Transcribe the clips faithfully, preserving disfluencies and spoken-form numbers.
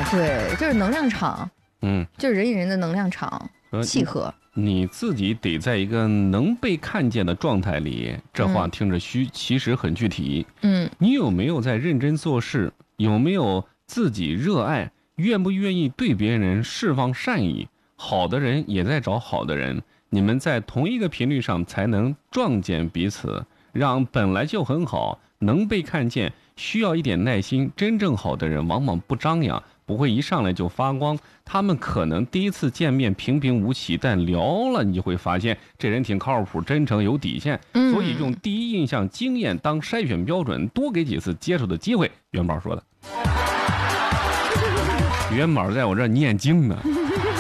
对，就是能量场， 嗯， 就是人与人的能量场契合。 你自己得在一个能被看见的状态里，这话听着虚，嗯、其实很具体。 嗯， 你有没有在认真做事？有没有自己热爱？愿不愿意对别人释放善意？好的人也在找好的人，你们在同一个频率上，才能撞见彼此，让本来就很好、能被看见、需要一点耐心、真正好的人，往往不张扬。不会一上来就发光，他们可能第一次见面平平无奇，但聊了你就会发现这人挺靠谱、真诚、有底线。 嗯、 所以用第一印象经验当筛选标准，多给几次接触的机会。元宝说的，元宝在我这儿念经呢，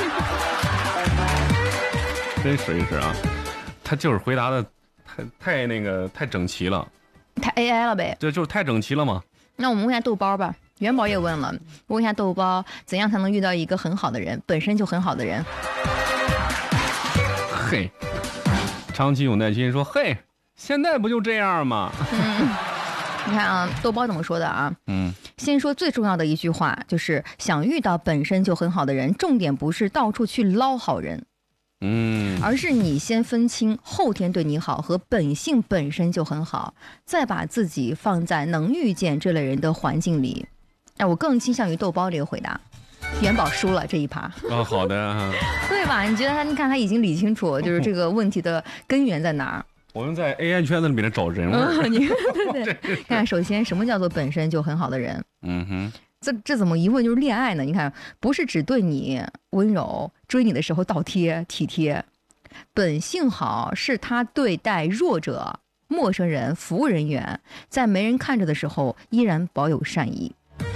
真实一实啊，他就是回答的太太那个太整齐了， 太 A I 了呗， 这就是太整齐了嘛。 那我们问一下豆包吧。元宝也问了，问一下豆包，怎样才能遇到一个很好的人，本身就很好的人？ 嘿，长期有耐心说，嘿，现在不就这样吗？ 嗯，你看啊，豆包怎么说的啊？ 嗯， 先说最重要的一句话，就是想遇到本身就很好的人，重点不是到处去捞好人， 嗯， 而是你先分清后天对你好和本性本身就很好，再把自己放在能遇见这类人的环境里。哎，我更倾向于豆包这个回答，元宝输了这一趴。 啊，好的、啊， 对吧？你觉得他？你看他已经理清楚，就是这个问题的根源在哪儿。 我们在 A I 圈子里面找人物。 嗯，你对对对，看，首先什么叫做本身就很好的人？ 嗯哼， 这这怎么一问就是恋爱呢？你看，不是只对你温柔，追你的时候倒贴体贴，本性好是他对待弱者、陌生人、服务人员，在没人看着的时候依然保有善意。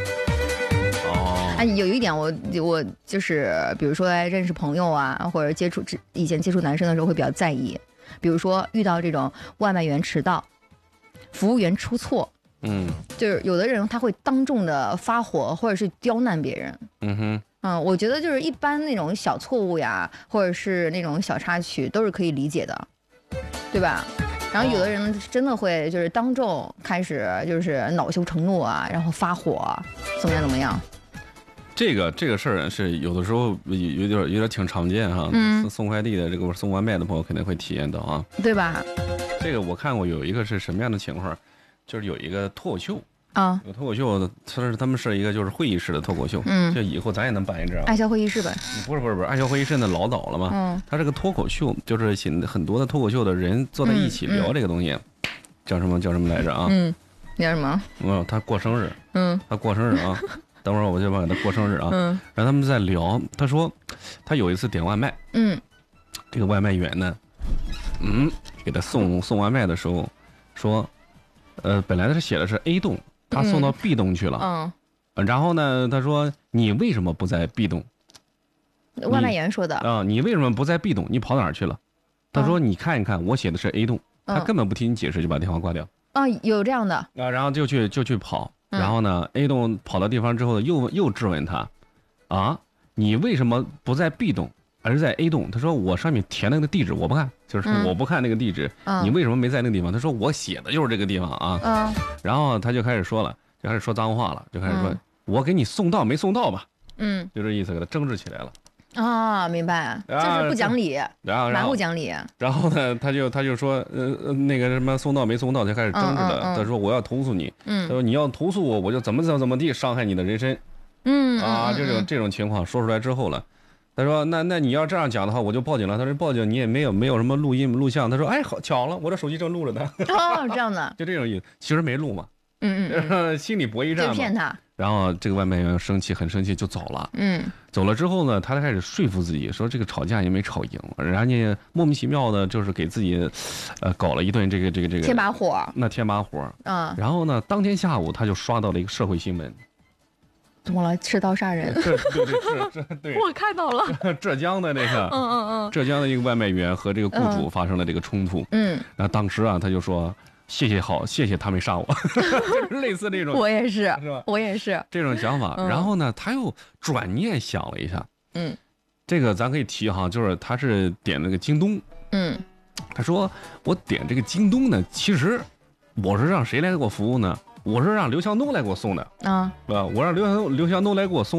哎，有一点我我就是比如说认识朋友啊，或者接触以前接触男生的时候会比较在意，比如说遇到这种外卖员迟到、服务员出错， 嗯， 就是有的人他会当众的发火，或者是刁难别人。 嗯哼， 嗯，我觉得就是一般那种小错误呀，或者是那种小插曲都是可以理解的，对吧？然后有的人真的会就是当众开始就是恼羞成怒啊，然后发火，怎么样怎么样。 这个这个事儿是有的时候有有点有点挺常见哈，嗯，送快递的这个送外卖的朋友肯定会体验到啊， 对吧？ 这个我看过有一个是什么样的情况，就是有一个脱口秀啊， 有脱口秀，他是他们是一个就是会议室的脱口秀，嗯，就以后咱也能办一阵爱笑会议室呗？ 不是不是不是，爱笑会议室那老早了嘛， 嗯， 他这个脱口秀就是很多的脱口秀的人坐在一起聊这个东西，嗯嗯、叫什么叫什么来着啊？ 嗯，叫什么？ 嗯，他过生日， 嗯， 他过生日啊。等会儿我就帮给他过生日啊， 嗯， 然后他们在聊，他说他有一次点外卖， 嗯， 这个外卖员呢，嗯，给他送送外卖的时候说，呃，本来他是写的是 A 栋，他送到 B 栋去了， 嗯， 嗯，然后呢，他说你为什么不在 B 栋？ 外卖员说的啊，你为什么不在 B 栋？你跑哪儿去了？他说你看一看，我写的是 A 栋，他根本不听你解释就把电话挂掉。 啊，有这样的啊，然后就去就去跑。然后呢 ，A 栋跑到地方之后，又又质问他，啊，你为什么不在 B 栋，而是在 A 栋？他说我上面填那个地址我不看，就是我不看那个地址， 嗯、 你为什么没在那个地方？他说我写的就是这个地方啊。 嗯、 然后他就开始说了，就开始说脏话了，就开始说、嗯、我给你送到没送到吧？ 嗯， 就这意思，给他争执起来了。 啊，明白，就是不讲理， 然后蛮不讲理。 然后呢，他就他就说，呃，那个什么送到没送到，就开始争执了。 嗯嗯嗯、 他说我要投诉你， 嗯， 他说你要投诉我，我就怎么怎么怎么地伤害你的人身， 嗯啊，这种这种情况说出来之后了，他说那那你要这样讲的话，我就报警了。他说报警你也没有没有什么录音录像。他说哎，好巧了，我这手机正录着呢。 哦，这样的， 就这种意思，其实没录嘛， 嗯嗯， 心理博弈战嘛， 就骗他。 然后这个外卖员生气，很生气就走了。 嗯， 走了之后呢，他开始说服自己，说这个吵架也没吵赢，人家莫名其妙的，就是给自己，呃，搞了一顿这个这个这个添把火。 那添把火。 嗯。 然后呢，当天下午他就刷到了一个社会新闻。 怎么了？持刀杀人？ 对对对，这对。 我看到了。 浙江的那个， 嗯嗯嗯， 浙江的一个外卖员和这个雇主发生了这个冲突。 嗯。 然后当时啊，他就说。谢谢好，谢谢他没杀我，就是类似这种。 我也是， 是吧？ 我也是这种想法。 嗯、 然后呢，他又转念想了一下， 嗯， 这个咱可以提哈，就是他是点那个京东， 嗯， 他说我点这个京东呢，其实我是让谁来给我服务呢？我是让刘强东来给我送的啊， 是吧？我让刘强刘强东来给我送。